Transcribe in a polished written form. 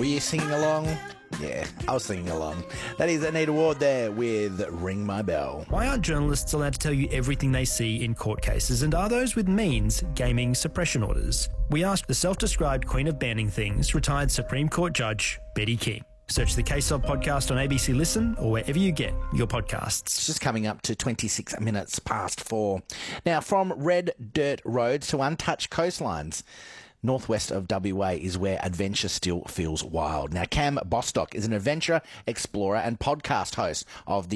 Were you singing along? Yeah, I was singing along. That is Anita Ward there with Ring My Bell. Why aren't journalists allowed to tell you everything they see in court cases, and are those with means gaming suppression orders? We asked the self-described queen of banning things, retired Supreme Court Judge Betty King. Search the Case Of podcast on ABC Listen or wherever you get your podcasts. It's just coming up to 26 minutes past 4. Now, from red dirt roads to untouched coastlines, northwest of WA is where adventure still feels wild. Now, Cam Bostock is an adventurer, explorer and podcast host of the